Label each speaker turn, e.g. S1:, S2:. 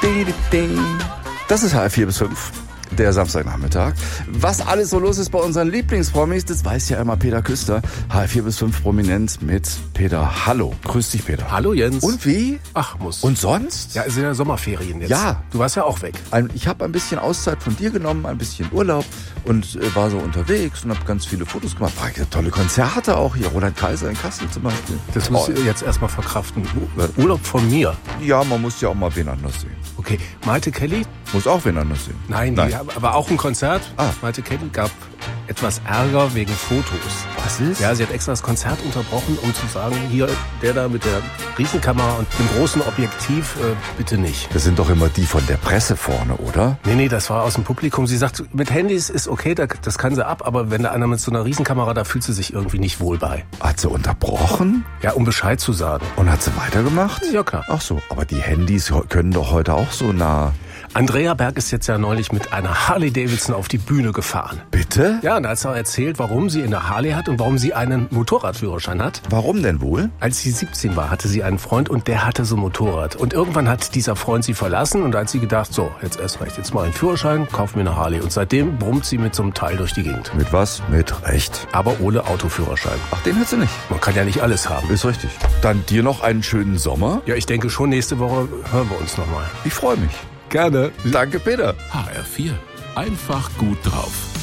S1: Das ist HR4 bis 5. Der Samstagnachmittag. Was alles so los ist bei unseren Lieblingspromis, das weiß ja immer Peter Küster. HR4 bis 5 prominent mit Peter. Hallo. Grüß dich, Peter.
S2: Hallo, Jens.
S1: Und wie?
S2: Ach, muss.
S1: Und sonst?
S2: Ja, es sind ja Sommerferien jetzt.
S1: Ja.
S2: Du warst ja auch weg.
S1: Ich habe ein bisschen Auszeit von dir genommen, ein bisschen Urlaub und war so unterwegs und habe ganz viele Fotos gemacht. War ja tolle Konzerte auch hier. Roland Kaiser in Kassel zum Beispiel.
S2: Das musst du jetzt erstmal verkraften. Urlaub von mir.
S1: Ja, man muss ja auch mal wen anders sehen.
S2: Okay, Malte Kelly?
S1: Muss auch wen anders sehen.
S2: Nein. Aber auch ein Konzert.
S1: Ah.
S2: Malte Kelly gab etwas Ärger wegen Fotos.
S1: Was ist?
S2: Ja, sie hat extra das Konzert unterbrochen, um zu sagen, hier, der da mit der Riesenkamera und dem großen Objektiv, bitte nicht.
S1: Das sind doch immer die von der Presse vorne, oder?
S2: Nee, das war aus dem Publikum. Sie sagt, mit Handys ist okay, das kann sie ab, aber wenn da einer mit so einer Riesenkamera, da fühlt sie sich irgendwie nicht wohl bei.
S1: Hat sie unterbrochen?
S2: Ja, um Bescheid zu sagen.
S1: Und hat sie weitergemacht?
S2: Ja, klar.
S1: Ach so, aber die Handys können doch heute auch so nah.
S2: Andrea Berg ist jetzt ja neulich mit einer Harley-Davidson auf die Bühne gefahren.
S1: Bitte?
S2: Ja, und da hat sie auch erzählt, warum sie eine Harley hat und warum sie einen Motorradführerschein hat.
S1: Warum denn wohl?
S2: Als sie 17 war, hatte sie einen Freund und der hatte so ein Motorrad. Und irgendwann hat dieser Freund sie verlassen und da hat sie gedacht, so, jetzt erst recht, jetzt mal einen Führerschein, kauf mir eine Harley. Und seitdem brummt sie mit so einem Teil durch die Gegend.
S1: Mit was? Mit Recht.
S2: Aber ohne Autoführerschein.
S1: Ach, den hat sie nicht.
S2: Man kann ja nicht alles haben.
S1: Ist richtig. Dann dir noch einen schönen Sommer.
S2: Ja, ich denke schon, nächste Woche hören wir uns nochmal.
S1: Ich freue mich.
S2: Gerne.
S1: Danke, Peter.
S3: HR4. Einfach gut drauf.